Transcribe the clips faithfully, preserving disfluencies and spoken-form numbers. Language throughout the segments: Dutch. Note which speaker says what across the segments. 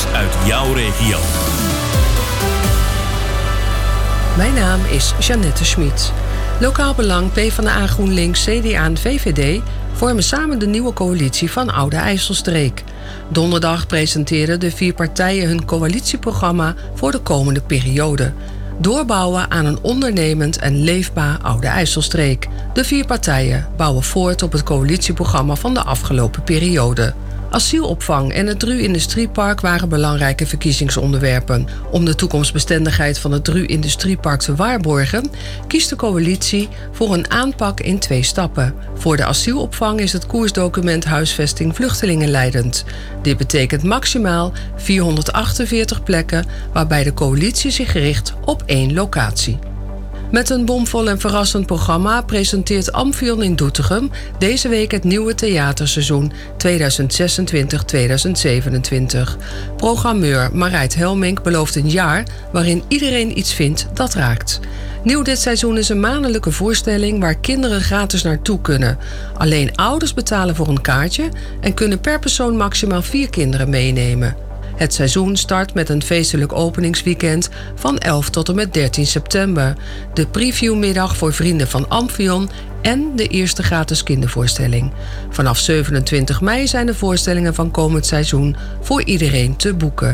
Speaker 1: uit jouw regio.
Speaker 2: Mijn naam is Jeannette Schmid. Lokaal Belang, PvdA, GroenLinks, C D A en V V D vormen samen de nieuwe coalitie van Oude IJsselstreek. Donderdag presenteerden de vier partijen hun coalitieprogramma voor de komende periode. Doorbouwen aan een ondernemend en leefbaar Oude IJsselstreek. De vier partijen bouwen voort op het coalitieprogramma van de afgelopen periode. Asielopvang en het Dru Industriepark waren belangrijke verkiezingsonderwerpen. Om de toekomstbestendigheid van het Dru Industriepark te waarborgen, kiest de coalitie voor een aanpak in twee stappen. Voor de asielopvang is het koersdocument huisvesting vluchtelingen leidend. Dit betekent maximaal vierhonderdachtenveertig plekken, waarbij de coalitie zich richt op één locatie. Met een bomvol en verrassend programma presenteert Amphion in Doetinchem deze week het nieuwe theaterseizoen tweeduizend zesentwintig tweeduizend zevenentwintig. Programmeur Marijt Helmink belooft een jaar waarin iedereen iets vindt dat raakt. Nieuw dit seizoen is een maandelijke voorstelling waar kinderen gratis naartoe kunnen. Alleen ouders betalen voor een kaartje en kunnen per persoon maximaal vier kinderen meenemen. Het seizoen start met een feestelijk openingsweekend van elf tot en met dertien september. De previewmiddag voor vrienden van Amphion en de eerste gratis kindervoorstelling. Vanaf zevenentwintig mei zijn de voorstellingen van komend seizoen voor iedereen te boeken.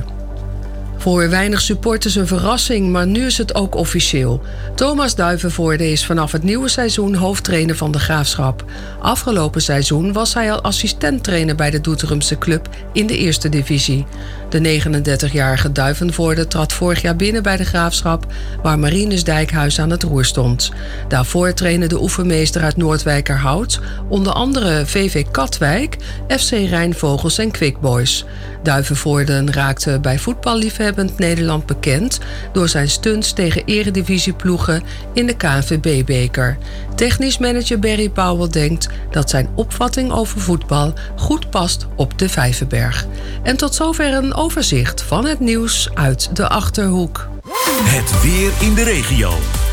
Speaker 2: Voor weinig supporters een verrassing, maar nu is het ook officieel. Thomas Duivenvoorde is vanaf het nieuwe seizoen hoofdtrainer van de Graafschap. Afgelopen seizoen was hij al assistenttrainer bij de Doetinchemse club in de eerste divisie. De negenendertigjarige Duivenvoorde trad vorig jaar binnen bij de Graafschap, waar Marinus Dijkhuis aan het roer stond. Daarvoor trainde de oefenmeester uit Noordwijkerhout onder andere V V Katwijk, F C Rijnvogels en Quick Boys. Duivenvoorde raakte bij voetballiefhebbend Nederland bekend door zijn stunts tegen eredivisieploegen in de K N V B-beker. Technisch manager Barry Powell denkt dat zijn opvatting over voetbal goed past op de Vijverberg. En tot zover een overzicht van het nieuws uit de Achterhoek.
Speaker 1: Het weer in de regio.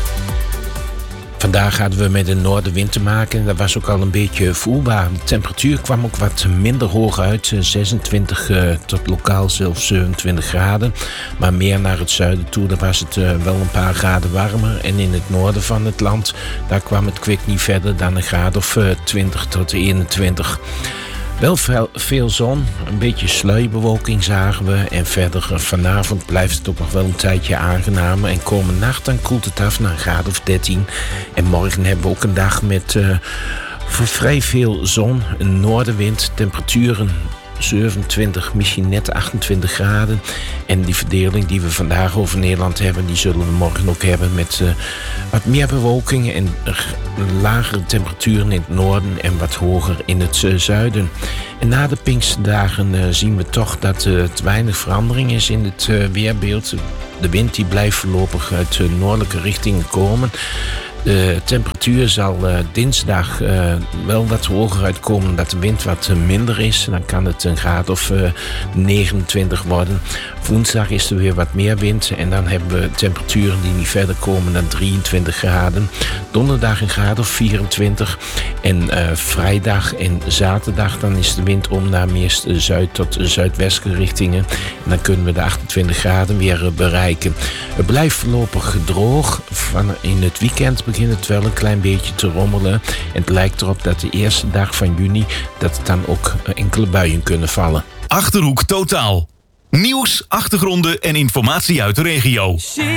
Speaker 3: Vandaag hadden we met een noordenwind te maken en dat was ook al een beetje voelbaar. De temperatuur kwam ook wat minder hoog uit, zesentwintig uh, tot lokaal zelfs zevenentwintig graden. Maar meer naar het zuiden toe, daar was het uh, wel een paar graden warmer. En in het noorden van het land, daar kwam het kwik niet verder dan een graad of uh, twintig tot eenentwintig. Wel veel, veel zon, een beetje sluierbewolking zagen we. En verder vanavond blijft het ook nog wel een tijdje aangenaam. En komende nacht dan koelt het af naar een graad of dertien. En morgen hebben we ook een dag met uh, voor vrij veel zon, een noordenwind, temperaturen zevenentwintig, misschien net achtentwintig graden. En die verdeling die we vandaag over Nederland hebben, die zullen we morgen ook hebben met uh, wat meer bewolking en lagere temperaturen in het noorden en wat hoger in het uh, zuiden. En na de Pinksterdagen uh, zien we toch dat uh, het weinig verandering is in het uh, weerbeeld. De wind die blijft voorlopig uit uh, noordelijke richtingen komen. De temperatuur zal uh, dinsdag uh, wel wat hoger uitkomen, dat de wind wat uh, minder is. Dan kan het een graad of uh, negenentwintig worden. Woensdag is er weer wat meer wind en dan hebben we temperaturen die niet verder komen dan drieëntwintig graden. Donderdag een graad of vierentwintig. En uh, vrijdag en zaterdag dan is de wind om naar meest zuid- tot zuidwestelijke richtingen. En dan kunnen we de achtentwintig graden weer uh, bereiken. Het blijft voorlopig droog. Van in het weekend begint het wel een klein beetje te rommelen. En het lijkt erop dat de eerste dag van juni dat er dan ook enkele buien kunnen vallen.
Speaker 1: Achterhoek Totaal. Nieuws, achtergronden en informatie uit de regio.